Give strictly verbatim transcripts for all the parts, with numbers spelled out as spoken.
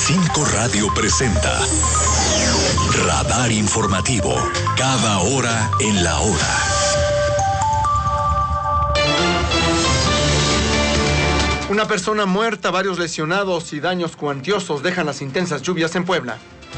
Cinco Radio presenta Radar Informativo, cada hora en la hora. Una persona muerta, varios lesionados y daños cuantiosos dejan las intensas lluvias en Puebla.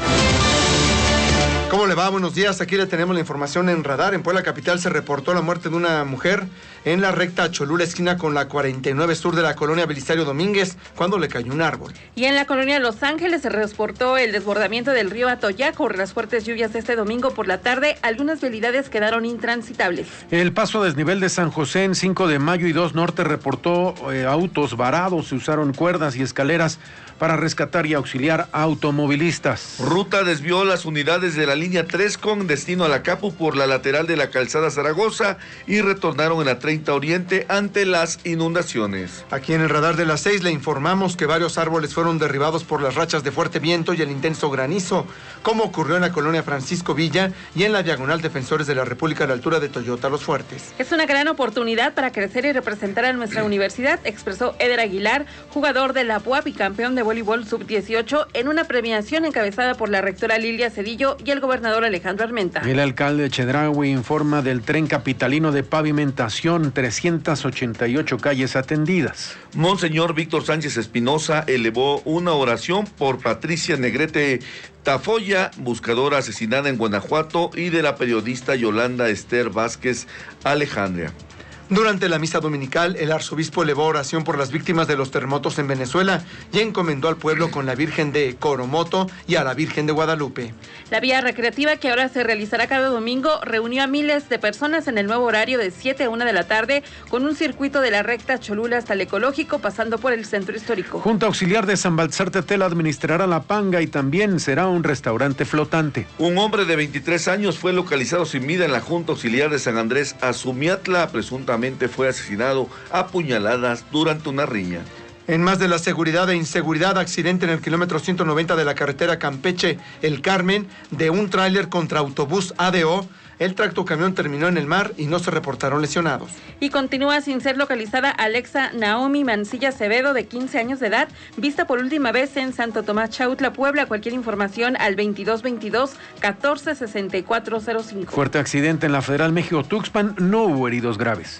¿Cómo le va? Buenos días, aquí le tenemos la información en Radar. En Puebla capital se reportó la muerte de una mujer en la recta Cholula, esquina con la cuarenta y nueve sur de la colonia Belisario Domínguez, cuando le cayó un árbol. Y en la colonia Los Ángeles se reportó el desbordamiento del río Atoyac por las fuertes lluvias de este domingo por la tarde. Algunas vialidades quedaron intransitables. El paso a desnivel de San José en cinco de mayo y dos Norte reportó eh, autos varados. Se usaron cuerdas y escaleras para rescatar y auxiliar automovilistas. Ruta desvió las unidades de la línea tres con destino a la Capu por la lateral de la calzada Zaragoza y retornaron en la treinta Oriente ante las inundaciones. Aquí en el Radar de las seis le informamos que varios árboles fueron derribados por las rachas de fuerte viento y el intenso granizo, como ocurrió en la colonia Francisco Villa y en la diagonal Defensores de la República a la altura de Toyota Los Fuertes. Es una gran oportunidad para crecer y representar a nuestra universidad, expresó Eder Aguilar, jugador de la P U A P y campeón de voleibol sub dieciocho, en una premiación encabezada por la rectora Lilia Cedillo y el gobernador Alejandro Armenta. El alcalde de Chedraui informa del tren capitalino de pavimentación, trescientas ochenta y ocho calles atendidas. Monseñor Víctor Sánchez Espinosa elevó una oración por Patricia Negrete Tafoya, buscadora asesinada en Guanajuato, y de la periodista Yolanda Esther Vázquez Alejandria. Durante la misa dominical, el arzobispo elevó oración por las víctimas de los terremotos en Venezuela y encomendó al pueblo con la Virgen de Coromoto y a la Virgen de Guadalupe. La vía recreativa, que ahora se realizará cada domingo, reunió a miles de personas en el nuevo horario de siete a una de la tarde, con un circuito de la recta Cholula hasta el Ecológico, pasando por el centro histórico. Junta Auxiliar de San Baltasar Tetela administrará La Panga y también será un restaurante flotante. Un hombre de veintitrés años fue localizado sin vida en la Junta Auxiliar de San Andrés Azumiatla, presuntamente fue asesinado a puñaladas durante una riña. En más de la seguridad e inseguridad, accidente en el kilómetro ciento noventa de la carretera Campeche-El Carmen de un tráiler contra autobús A D O. El tractocamión terminó en el mar y no se reportaron lesionados. Y continúa sin ser localizada Alexa Naomi Mancilla Acevedo, de quince años de edad, vista por última vez en Santo Tomás Chautla, Puebla. Cualquier información al veintidós veintidós catorce sesenta y cuatro cero cinco. Fuerte accidente en la Federal México-Tuxpan, no hubo heridos graves.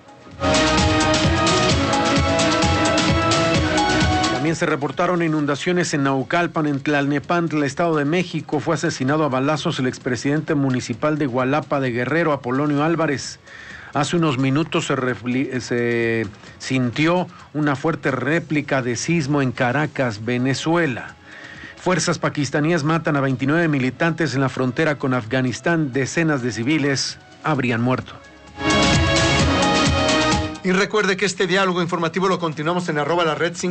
También se reportaron inundaciones en Naucalpan, en Tlalnepantla, Estado de México. Fue asesinado a balazos el expresidente municipal de Gualapa de Guerrero, Apolonio Álvarez. Hace unos minutos se, refli- se sintió una fuerte réplica de sismo en Caracas, Venezuela. Fuerzas pakistaníes matan a veintinueve militantes en la frontera con Afganistán. Decenas de civiles habrían muerto. Y recuerde que este diálogo informativo lo continuamos en arroba la red cinco.